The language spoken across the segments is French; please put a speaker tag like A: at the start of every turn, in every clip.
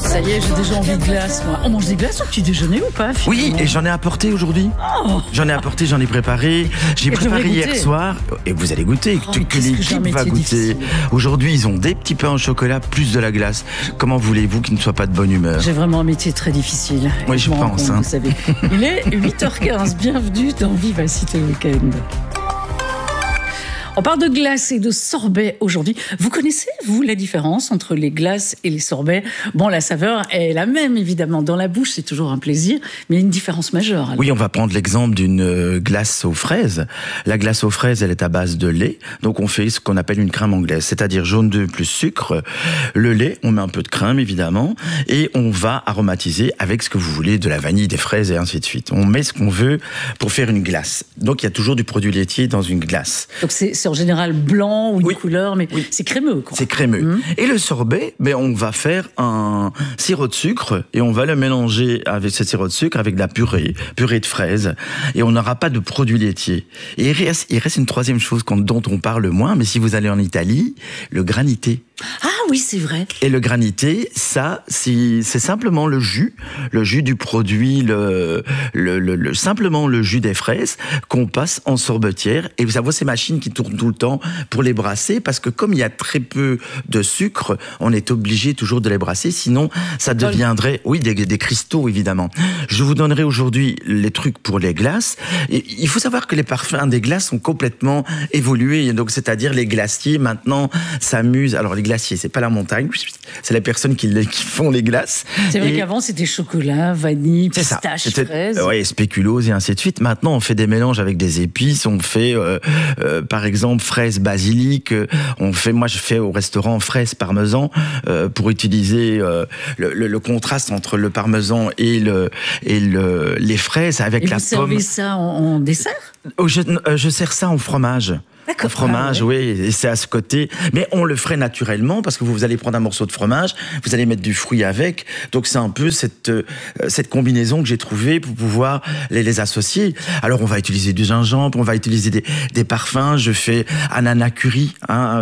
A: Ça y est, j'ai déjà envie de glace, moi. On mange des glaces au petit déjeuner ou pas, finalement?
B: Oui, et j'en ai apporté aujourd'hui.
A: Oh.
B: J'en ai apporté, j'en ai préparé. J'ai préparé hier soir. Et vous allez goûter. Que l'équipe va goûter. Difficile. Aujourd'hui, ils ont des petits pains au chocolat, plus de la glace. Comment voulez-vous qu'ils ne soient pas de bonne humeur?
A: J'ai vraiment un métier très difficile.
B: Oui, je pense.
A: Compte, vous savez. Il est 8h15. Bienvenue dans Vivacité Week-end. On parle de glace et de sorbet aujourd'hui. Vous connaissez, vous, la différence entre les glaces et les sorbets? Bon, la saveur est la même, évidemment. Dans la bouche, c'est toujours un plaisir, mais il y a une différence majeure. Alors.
B: Oui, on va prendre l'exemple d'une glace aux fraises. La glace aux fraises, elle est à base de lait. Donc, on fait ce qu'on appelle une crème anglaise, c'est-à-dire jaune d'œuf plus sucre. Le lait, on met un peu de crème, évidemment, et on va aromatiser avec ce que vous voulez, de la vanille, des fraises et ainsi de suite. On met ce qu'on veut pour faire une glace. Donc, il y a toujours du produit laitier dans une glace.
A: Donc, c'est en général blanc ou une couleur, mais c'est crémeux, quoi.
B: C'est crémeux. Et le sorbet, on va faire un sirop de sucre et on va le mélanger avec ce sirop de sucre avec de la purée de fraises, et on n'aura pas de produit laitier. Et il reste une troisième chose dont on parle moins, mais si vous allez en Italie, le granité.
A: Ah oui, c'est vrai.
B: Et le granité, ça, c'est simplement le jus du produit, simplement le jus des fraises qu'on passe en sorbetière. Et vous savez, ces machines qui tournent tout le temps pour les brasser, parce que comme il y a très peu de sucre, on est obligé toujours de les brasser, sinon ça deviendrait, des cristaux évidemment. Je vous donnerai aujourd'hui les trucs pour les glaces. Et il faut savoir que les parfums des glaces ont complètement évolué. Donc, c'est-à-dire les glaciers maintenant s'amusent. Alors les glaciers, c'est pas la montagne, c'est les personnes qui font les glaces.
A: C'est vrai qu'avant c'était chocolat, vanille, pistache, fraises.
B: Oui, spéculose et ainsi de suite. Maintenant, on fait des mélanges avec des épices. On fait, par exemple, fraises basilic. Moi, je fais au restaurant fraises parmesan pour utiliser le contraste entre le parmesan et les fraises avec la pomme.
A: Et vous servez ça en dessert?
B: Je sers ça en fromage.
A: D'accord.
B: En fromage, oui, et c'est à ce côté. Mais on le ferait naturellement, parce que vous allez prendre un morceau de fromage, vous allez mettre du fruit avec. Donc c'est un peu cette combinaison que j'ai trouvée pour pouvoir les associer. Alors on va utiliser du gingembre, on va utiliser des parfums. Je fais ananas curry,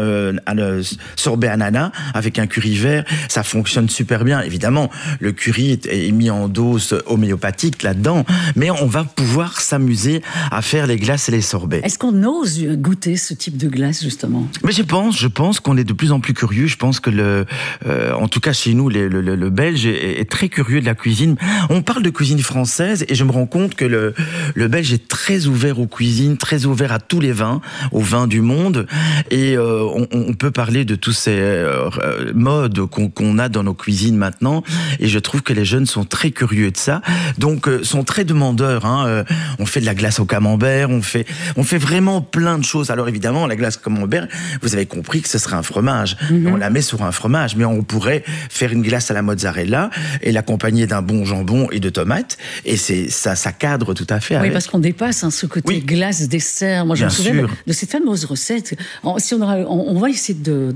B: sorbet ananas avec un curry vert. Ça fonctionne super bien. Évidemment, le curry est mis en dose homéopathique là-dedans, mais on va pouvoir s'amuser à faire les glaces et les sorbets.
A: Est-ce qu'on ose goûter ce type de glace, justement?
B: Mais je pense qu'on est de plus en plus curieux. Je pense que en tout cas chez nous, le Belge est très curieux de la cuisine. On parle de cuisine française et je me rends compte que le Belge est très ouvert aux cuisines, très ouvert à tous les vins, aux vins du monde. Et on peut parler de tous ces modes qu'on a dans nos cuisines maintenant. Et je trouve que les jeunes sont très curieux de ça. Donc, sont très demandeurs. On fait de la glace au camembert, on fait vraiment plein de choses. Alors évidemment, la glace camembert, vous avez compris que ce serait un fromage. On la met sur un fromage, mais on pourrait faire une glace à la mozzarella et l'accompagner d'un bon jambon et de tomates. Et ça cadre tout à fait avec.
A: Oui, parce qu'on dépasse ce côté glace, dessert. Moi, je me souviens de cette fameuse recette. Si on va essayer de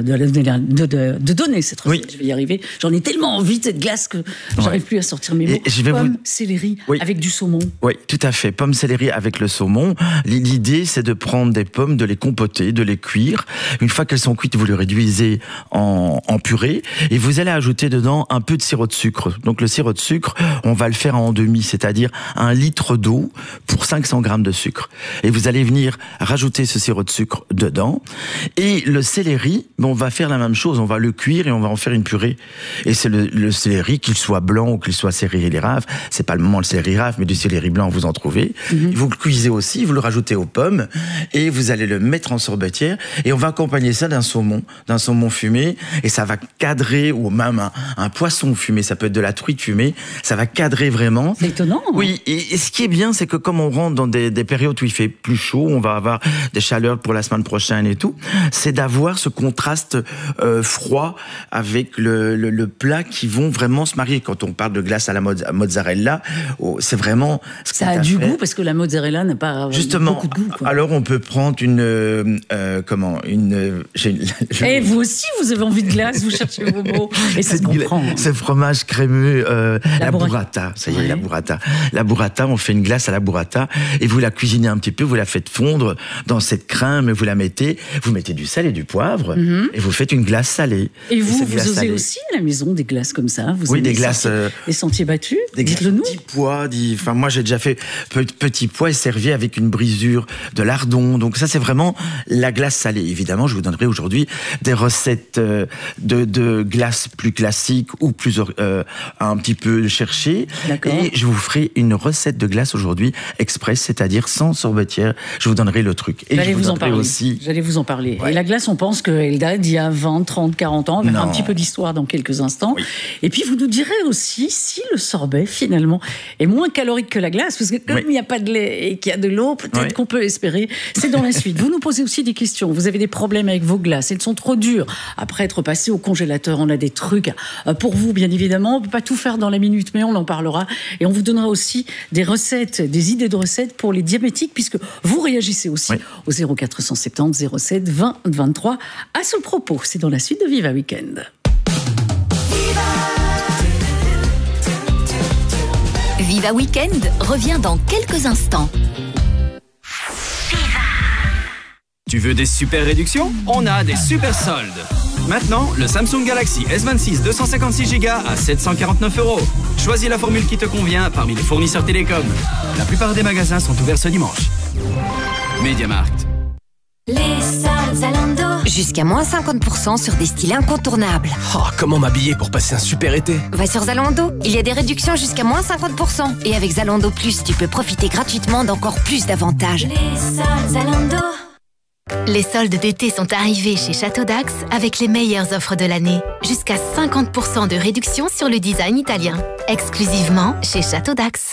A: donner cette recette. Je vais y arriver. J'en ai tellement envie de cette glace que j'arrive plus à sortir mes mots. Pomme, céleri, avec du saumon.
B: Oui, tout à fait. Pomme, céleri avec le saumon. L'idée, c'est de prendre des pommes, de les compoter, de les cuire. Une fois qu'elles sont cuites, vous les réduisez en purée et vous allez ajouter dedans un peu de sirop de sucre. Donc le sirop de sucre, on va le faire en demi, c'est-à-dire 1 litre d'eau pour 500 grammes de sucre. Et vous allez venir rajouter ce sirop de sucre dedans. Et le céleri, on va faire la même chose. On va le cuire et on va en faire une purée. Et c'est le céleri, qu'il soit blanc ou qu'il soit céleri rave. C'est pas le moment le céleri rave, mais du céleri blanc, vous en trouvez. Vous le cuisez aussi, vous le rajoutez aux pommes et vous allez le mettre en sorbetière et on va accompagner ça d'un saumon fumé et ça va cadrer, ou même un poisson fumé, ça peut être de la truite fumée, ça va cadrer vraiment.
A: C'est étonnant.
B: Oui, et ce qui est bien, c'est que comme on rentre dans des périodes où il fait plus chaud, on va avoir des chaleurs pour la semaine prochaine et tout, c'est d'avoir ce contraste froid avec le plat qui vont vraiment se marier. Quand on parle de glace à la mozzarella, c'est vraiment...
A: Ça a du goût parce que la mozzarella n'a pas beaucoup de goût.
B: Alors on peut prendre rentre
A: Et vous aussi, vous avez envie de glace, vous cherchez vos mots. Et ça se comprend.
B: Ce fromage crémeux, la burrata. Ça y est,
A: ouais.
B: la burrata. La burrata, on fait une glace à la burrata et vous la cuisinez un petit peu, vous la faites fondre dans cette crème, vous mettez du sel et du poivre et vous faites une glace salée.
A: Et vous osez aussi à la maison des glaces comme ça? Vous
B: oui, des glaces.
A: Des sentiers battus?
B: Dites-le nous. Petits pois, enfin, moi j'ai déjà fait petits pois et servi avec une brisure de lardon. Donc ça, c'est vraiment la glace salée. Évidemment, je vous donnerai aujourd'hui des recettes de glace plus classiques ou plus un petit peu cherchées. Et je vous ferai une recette de glace aujourd'hui express, c'est-à-dire sans sorbetière. Je vous donnerai le truc. Et
A: J'allais vous en parler aussi. J'allais vous en parler. Ouais. Et la glace, on pense qu'elle date d'il y a 20, 30, 40 ans. On va faire un petit peu d'histoire dans quelques instants. Oui. Et puis, vous nous direz aussi si le sorbet, finalement, est moins calorique que la glace, parce que comme il n'y a pas de lait et qu'il y a de l'eau, peut-être qu'on peut espérer. C'est dans la suite. Vous nous posez aussi des questions. Vous avez des problèmes avec vos glaces. Elles sont trop dures. Après être passées au congélateur, on a des trucs pour vous, bien évidemment. On ne peut pas tout faire dans la minute, mais on en parlera. Et on vous donnera aussi des recettes, des idées de recettes pour les diabétiques, puisque vous réagissez aussi au 0470 07 20 23 à ce propos. C'est dans la suite de Viva Weekend.
C: Viva Weekend revient dans quelques instants.
D: Tu veux des super réductions? On a des super soldes. Maintenant, le Samsung Galaxy S26 256 Go à 749 €. Choisis la formule qui te convient parmi les fournisseurs télécoms. La plupart des magasins sont ouverts ce dimanche. MediaMarkt.
E: Les soldes Zalando.
F: Jusqu'à moins 50% sur des styles incontournables.
G: Oh, comment m'habiller pour passer un super été?
F: Va sur Zalando, il y a des réductions jusqu'à moins 50%. Et avec Zalando Plus, tu peux profiter gratuitement d'encore plus d'avantages.
E: Les soldes Zalando.
C: Les soldes d'été sont arrivés chez Château d'Axe avec les meilleures offres de l'année. Jusqu'à 50% de réduction sur le design italien. Exclusivement chez Château d'Axe.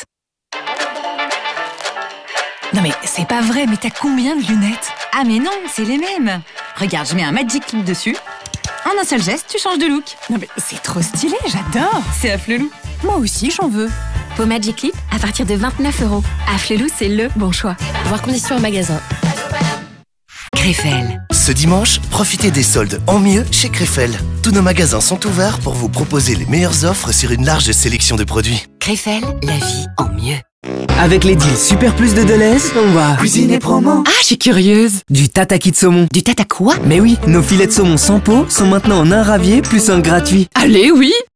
H: Non mais c'est pas vrai, mais t'as combien de lunettes? Ah mais non, c'est les mêmes. Regarde, je mets un Magic Clip dessus. En un seul geste, tu changes de look. Non mais c'est trop stylé, j'adore. C'est Afflelou. Moi aussi, j'en veux.
C: Vos Magic Clip à partir de 29 €. Afflelou, c'est le bon choix. Voir conditions en magasin.
I: Créfelle. Ce dimanche, profitez des soldes en mieux chez Créfelle. Tous nos magasins sont ouverts pour vous proposer les meilleures offres sur une large sélection de produits.
F: Créfelle, la vie en mieux.
J: Avec les deals Super Plus de Deleuze, on va cuisiner promo.
H: Ah, je suis curieuse.
J: Du tataki de saumon.
F: Du tata quoi?
J: Mais oui, nos filets de saumon sans peau sont maintenant en un ravier plus un gratuit.
H: Allez, oui.